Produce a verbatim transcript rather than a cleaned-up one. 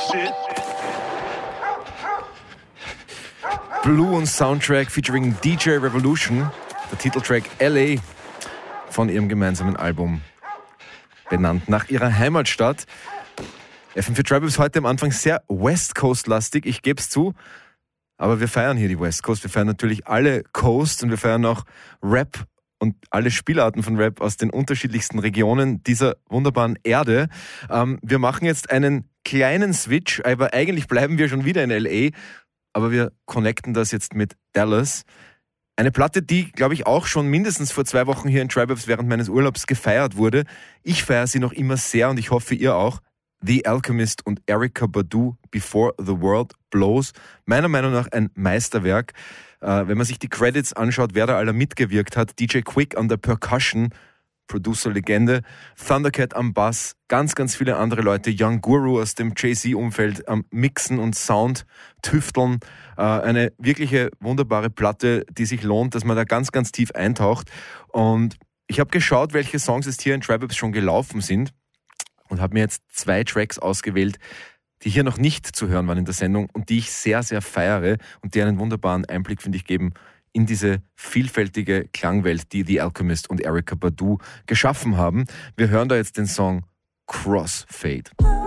Blue und Soundtrack featuring D J Revolution, der Titeltrack L A von ihrem gemeinsamen Album, benannt nach ihrer Heimatstadt. F M vier Tribe ist heute am Anfang sehr West Coast-lastig, ich gebe es zu, aber wir feiern hier die West Coast, wir feiern natürlich alle Coasts und wir feiern auch Rap und alle Spielarten von Rap aus den unterschiedlichsten Regionen dieser wunderbaren Erde. Ähm, wir machen jetzt einen kleinen Switch, aber eigentlich bleiben wir schon wieder in L A, aber wir connecten das jetzt mit Dallas. Eine Platte, die, glaube ich, auch schon mindestens vor zwei Wochen hier in Tribe während meines Urlaubs gefeiert wurde. Ich feiere sie noch immer sehr und ich hoffe, ihr auch. The Alchemist und Erykah Badu, Before the World Blows. Meiner Meinung nach ein Meisterwerk. Äh, wenn man sich die Credits anschaut, wer da alle mitgewirkt hat. D J Quick an der Percussion, Producer-Legende. Thundercat am Bass, ganz, ganz viele andere Leute. Young Guru aus dem Jay-Z-Umfeld am Mixen und Sound tüfteln. Äh, eine wirkliche wunderbare Platte, die sich lohnt, dass man da ganz, ganz tief eintaucht. Und ich habe geschaut, welche Songs es hier in Tribe schon gelaufen sind und habe mir jetzt zwei Tracks ausgewählt, die hier noch nicht zu hören waren in der Sendung und die ich sehr, sehr feiere und die einen wunderbaren Einblick, finde ich, geben in diese vielfältige Klangwelt, die The Alchemist und Erykah Badu geschaffen haben. Wir hören da jetzt den Song Crossfade.